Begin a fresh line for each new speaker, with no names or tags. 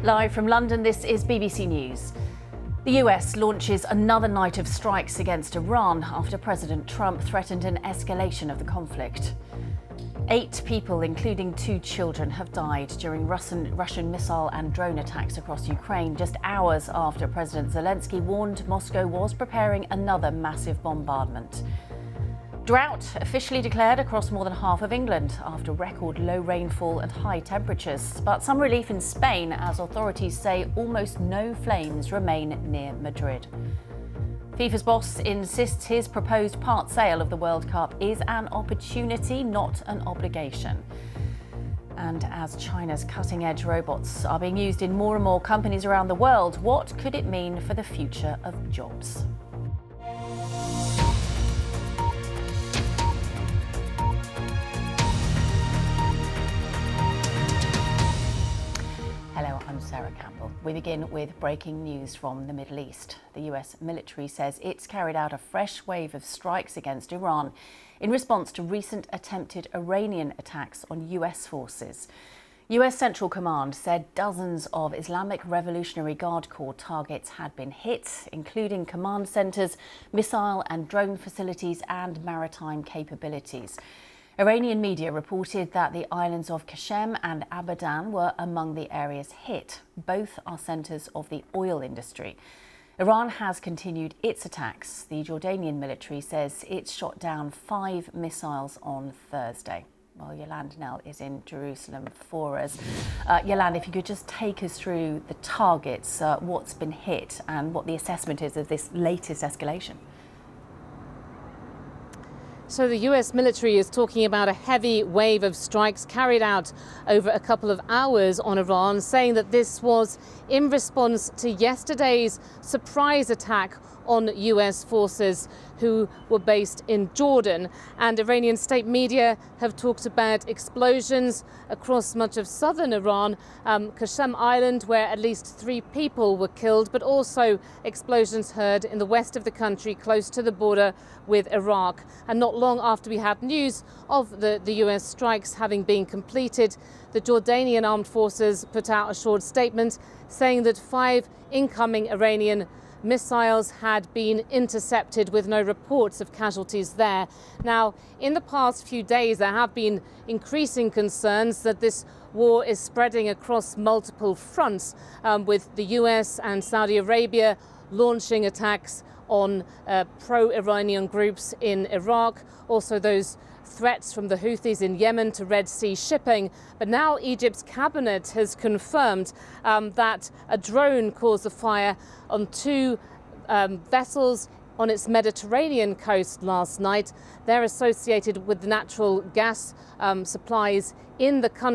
Live from London, this is BBC News. The US launches another night of strikes against Iran after President Trump threatened an escalation of the conflict. 8 people, including 2 children, have died during Russian missile and drone attacks across Ukraine, just hours after President Zelensky warned Moscow was preparing another massive bombardment. Drought officially declared across more than half of England after record low rainfall and high temperatures, but some relief in Spain as authorities say almost no flames remain near Madrid. FIFA's boss insists his proposed part sale of the World Cup is an opportunity, not an obligation. And as China's cutting-edge robots are being used in more and more companies around the world, what could it mean for the future of jobs? Hello, I'm Sarah Campbell. We begin with breaking news from the Middle East. The US military says it's carried out a fresh wave of strikes against Iran in response to recent attempted Iranian attacks on US forces. US Central Command said dozens of Islamic Revolutionary Guard Corps targets had been hit, including command centres, missile and drone facilities and maritime capabilities. Iranian media reported that the islands of Qashem and Abadan were among the areas hit. Both are centres of the oil industry. Iran has continued its attacks. The Jordanian military says it shot down 5 missiles on Thursday. Well, Yolande Knell is in Jerusalem for us. Yolande, if you could just take us through the targets, what's been hit and what the assessment is of this latest escalation.
So the US military is talking about a heavy wave of strikes carried out over a couple of hours on Iran, saying that this was in response to yesterday's surprise attack on US forces who were based in Jordan. And Iranian state media have talked about explosions across much of southern Iran, Qashem Island, where at least 3 people were killed, but also explosions heard in the west of the country close to the border with Iraq. And not long after we had news of the US strikes having been completed, the Jordanian armed forces put out a short statement saying that 5 incoming Iranian missiles had been intercepted with no reports of casualties there. Now, in the past few days, there have been increasing concerns that this war is spreading across multiple fronts, with the US and Saudi Arabia launching attacks on pro-Iranian groups in Iraq, also those threats from the Houthis in Yemen to Red Sea shipping. But now Egypt's cabinet has confirmed that a drone caused a fire on 2 vessels on its Mediterranean coast last night. They're associated with the natural gas supplies in the country.